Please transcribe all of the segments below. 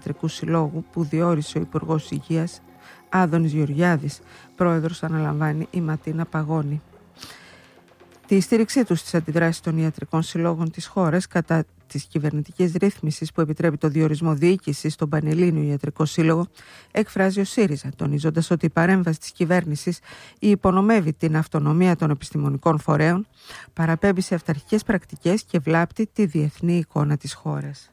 Ιατρικού Συλλόγου που διόρισε ο Υπουργός Υγείας Άδωνης Γεωργιάδης. Πρόεδρος αναλαμβάνει η Ματίνα Παγώνη. Τη στήριξή τους στις αντιδράσεις των ιατρικών συλλόγων της χώρας κατά της κυβερνητικής ρύθμισης που επιτρέπει το διορισμό διοίκησης στον Πανελλήνιο Ιατρικό Σύλλογο εκφράζει ο ΣΥΡΙΖΑ, τονίζοντας ότι η παρέμβαση της κυβέρνησης υπονομεύει την αυτονομία των επιστημονικών φορέων, παραπέμπει σε αυταρχικές πρακτικές και βλάπτει τη διεθνή εικόνα της χώρας.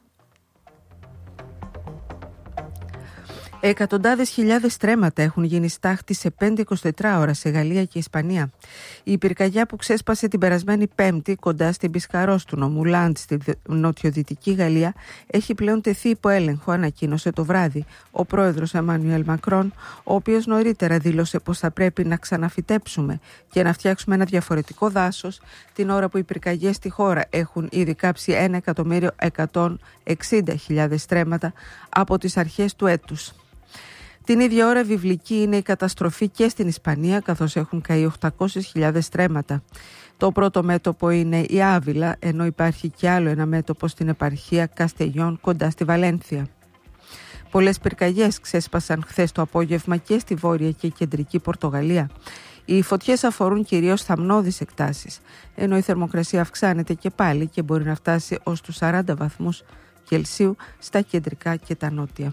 Εκατοντάδες χιλιάδες στρέμματα έχουν γίνει στάχτη σε 5-24 ώρα σε Γαλλία και Ισπανία. Η πυρκαγιά που ξέσπασε την περασμένη Πέμπτη κοντά στην Πισκαρός του νομού Λαντ στη νοτιοδυτική Γαλλία έχει πλέον τεθεί υπό έλεγχο, ανακοίνωσε το βράδυ ο πρόεδρος Εμμανουέλ Μακρόν, ο οποίος νωρίτερα δήλωσε πως θα πρέπει να ξαναφυτέψουμε και να φτιάξουμε ένα διαφορετικό δάσος την ώρα που οι πυρκαγιές στη χώρα έχουν ήδη κάψει 1.160.000 στρέμματα από τις αρχές του έτους. Την ίδια ώρα βιβλική είναι η καταστροφή και στην Ισπανία, καθώς έχουν καεί 800.000 στρέμματα. Το πρώτο μέτωπο είναι η Άβυλα, ενώ υπάρχει και άλλο ένα μέτωπο στην επαρχία Καστεγιόν κοντά στη Βαλένθια. Πολλές πυρκαγιές ξέσπασαν χθες το απόγευμα και στη βόρεια και κεντρική Πορτογαλία. Οι φωτιές αφορούν κυρίως θαμνώδεις εκτάσεις, ενώ η θερμοκρασία αυξάνεται και πάλι και μπορεί να φτάσει ως τους 40 βαθμούς Κελσίου στα κεντρικά και τα νότια.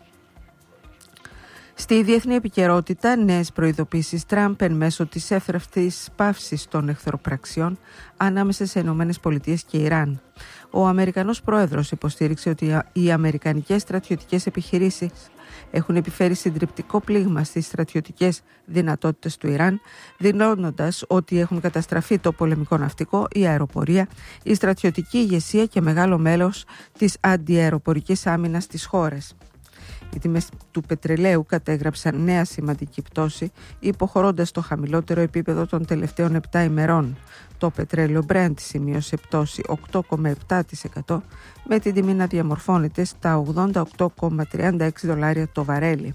Στη διεθνή επικαιρότητα, νέες προειδοποίησεις Τραμπ εν μέσω της εύθραυστης παύσης των εχθροπραξιών ανάμεσα σε ΗΠΑ και Ιράν. Ο Αμερικανός πρόεδρος υποστήριξε ότι οι αμερικανικές στρατιωτικές επιχειρήσεις έχουν επιφέρει συντριπτικό πλήγμα στις στρατιωτικές δυνατότητες του Ιράν, δηλώνοντας ότι έχουν καταστραφεί το πολεμικό ναυτικό, η αεροπορία, η στρατιωτική ηγεσία και μεγάλο μέλος της αντιαεροπορικής άμυνας της χώρας. Οι τιμές του πετρελαίου κατέγραψαν νέα σημαντική πτώση, υποχωρώντας το χαμηλότερο επίπεδο των τελευταίων 7 ημερών. Το πετρέλαιο Brent σημείωσε πτώση 8,7% με την τιμή να διαμορφώνεται στα $88,36 το βαρέλι.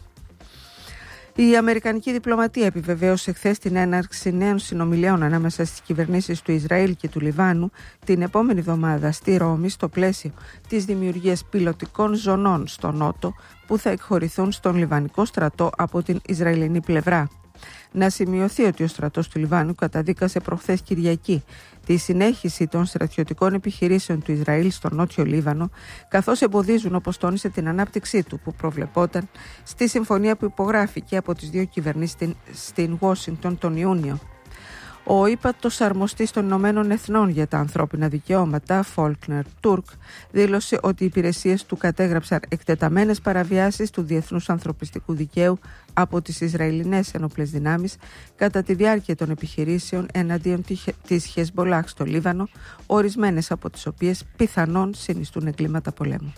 Η Αμερικανική διπλωματία επιβεβαίωσε χθες την έναρξη νέων συνομιλιών ανάμεσα στις κυβερνήσεις του Ισραήλ και του Λιβάνου την επόμενη εβδομάδα στη Ρώμη στο πλαίσιο της δημιουργίας πιλωτικών ζωνών στο Νότο που θα εκχωρηθούν στον Λιβανικό στρατό από την Ισραηλινή πλευρά. Να σημειωθεί ότι ο στρατός του Λιβάνου καταδίκασε προχθές Κυριακή τη συνέχιση των στρατιωτικών επιχειρήσεων του Ισραήλ στο Νότιο Λίβανο, καθώς εμποδίζουν, όπως τόνισε, την ανάπτυξή του που προβλεπόταν στη συμφωνία που υπογράφηκε από τις δύο κυβερνήσεις στην Ουάσιγκτον τον Ιούνιο. Ο ύπατος αρμοστής των Ηνωμένων Εθνών για τα ανθρώπινα δικαιώματα, Φόλκνερ Τούρκ, δήλωσε ότι οι υπηρεσίες του κατέγραψαν εκτεταμένες παραβιάσεις του διεθνούς ανθρωπιστικού δικαίου από τις Ισραηλινές ενόπλες δυνάμεις κατά τη διάρκεια των επιχειρήσεων εναντίον της Χεσμπολάχ στο Λίβανο, ορισμένες από τις οποίες πιθανόν συνιστούν εγκλήματα πολέμου.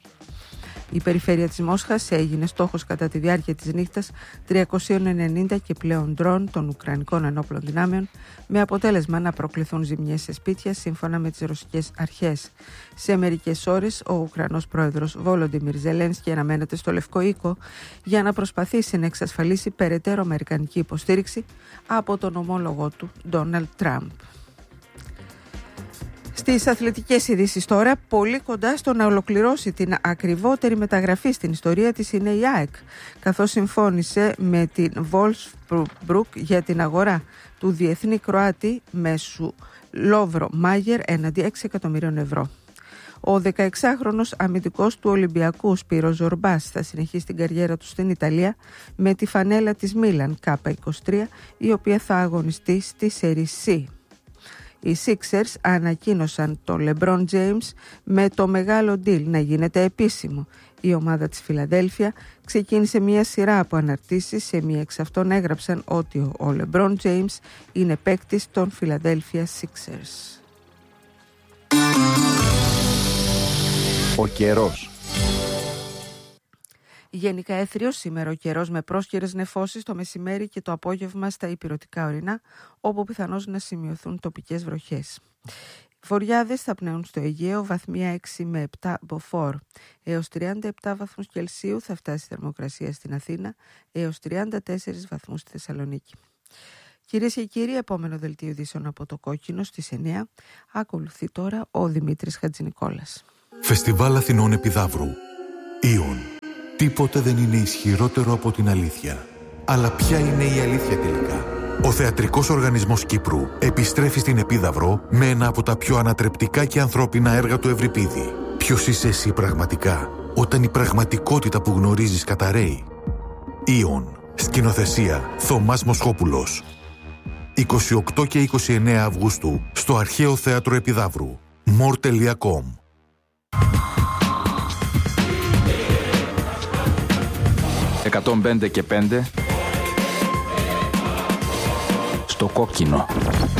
Η περιφέρεια της Μόσχας έγινε στόχος κατά τη διάρκεια της νύχτας 390 και πλέον ντρόν των Ουκρανικών ενόπλων δυνάμεων, με αποτέλεσμα να προκληθούν ζημιές σε σπίτια σύμφωνα με τις ρωσικές αρχές. Σε μερικές ώρες ο Ουκρανός πρόεδρος Βόλοντιμιρ Ζελένσκι αναμένεται στο Λευκό Οίκο για να προσπαθήσει να εξασφαλίσει περαιτέρω αμερικανική υποστήριξη από τον ομόλογό του Ντόναλντ Τραμπ. Στις αθλητικές ειδήσεις τώρα, πολύ κοντά στο να ολοκληρώσει την ακριβότερη μεταγραφή στην ιστορία της είναι η ΑΕΚ, καθώς συμφώνησε με την Wolfsburg για την αγορά του διεθνή Κροάτη μέσου Λόβρο Μάγερ έναντι 6 εκατομμυρίων ευρώ. Ο 16χρονος αμυντικός του Ολυμπιακού Σπύρος Ζορμπάς θα συνεχίσει την καριέρα του στην Ιταλία με τη φανέλα της Μίλαν K23, η οποία θα αγωνιστεί στη Σέρι C. Οι Sixers ανακοίνωσαν τον LeBron James με το μεγάλο deal να γίνεται επίσημο. Η ομάδα της Φιλαδέλφια ξεκίνησε μια σειρά από αναρτήσεις, σε μία εξ αυτών έγραψαν ότι ο LeBron James είναι παίκτης των Philadelphia Sixers. Ο καιρός. Γενικά έθριος σήμερα ο καιρός με πρόσκαιρες νεφώσεις το μεσημέρι και το απόγευμα στα ηπειρωτικά ορεινά, όπου πιθανώς να σημειωθούν τοπικές βροχές. Βορειάδες θα πνέουν στο Αιγαίο, βαθμία 6 με 7 μποφόρ. Έως 37 βαθμούς Κελσίου θα φτάσει η θερμοκρασία στην Αθήνα, έως 34 βαθμούς στη Θεσσαλονίκη. Κυρίες και κύριοι, επόμενο δελτίο ειδήσεων από το Κόκκινο στις 9. Ακολουθεί τώρα ο Δημήτρης Χατζηνικόλας. Φεστιβάλ Αθηνών Επιδαύρου. Ήον. Τίποτε δεν είναι ισχυρότερο από την αλήθεια. Αλλά ποια είναι η αλήθεια τελικά? Ο Θεατρικός Οργανισμός Κύπρου επιστρέφει στην Επίδαυρο με ένα από τα πιο ανατρεπτικά και ανθρώπινα έργα του Ευρυπίδη. Ποιος είσαι εσύ πραγματικά, όταν η πραγματικότητα που γνωρίζεις καταρρέει? Ήον. Σκηνοθεσία Θωμάς Μοσχόπουλος. 28 και 29 Αυγούστου στο Αρχαίο Θέατρο Επιδαύρου. more.com. «105 και 5» στο κόκκινο.